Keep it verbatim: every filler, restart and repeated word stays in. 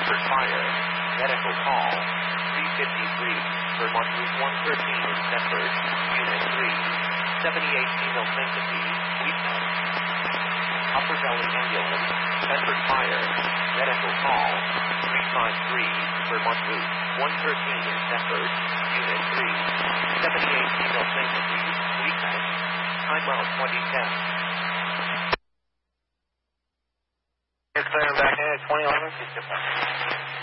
Bedford Fire. Medical call. three fifty-three. Vermont Route one thirteen in Bedford. Unit three. seventy-eight female sanctity. Weakness. Upper Valley Ambulance. Bedford Fire. Medical call. three five three. Vermont Route one thirteen in Bedford. Unit three. seventy-eight female sanctity. Weakness. Time route twenty ten. Clear back in at twenty eleven.